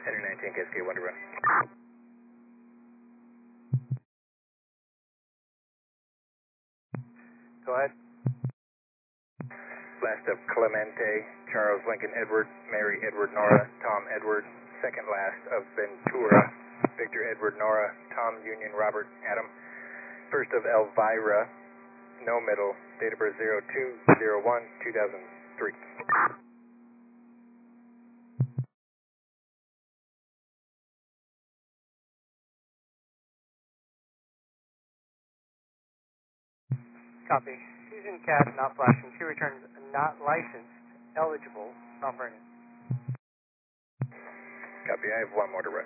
Heading 19, Cascade 1 to run. Go ahead. Last of Clemente, Charles Lincoln Edward, Mary Edward Nora, Tom Edward. Second last of Ventura, Victor Edward Nora, Tom Union Robert Adam. First of Elvira, no middle, date of birth 02/01/2003. Copy. She's in CAD, not flashing. She returns not licensed, eligible, not burning. Copy, I have one more to run.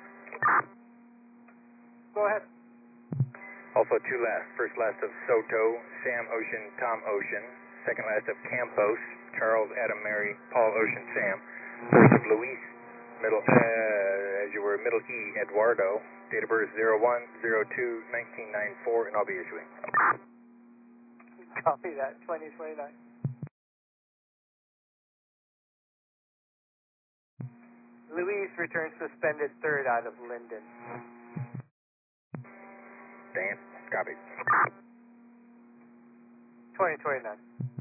Go ahead. Also two last. First last of Soto, Sam Ocean, Tom Ocean. Second last of Campos, Charles Adam Mary, Paul Ocean Sam. First of Luis, as you were, middle E, Eduardo. Date of birth 01/02/1994, and I'll be issuing. Copy that, 2029. Luis returns suspended third out of Linden. Dan, copy. 2029.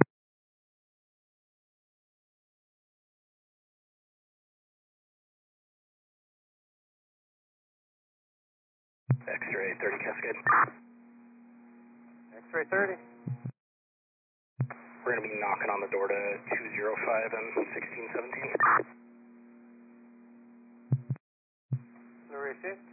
X-ray 30 Cascade. X-ray 30. We're going to be knocking on the door to 205 and 1617. Receipt.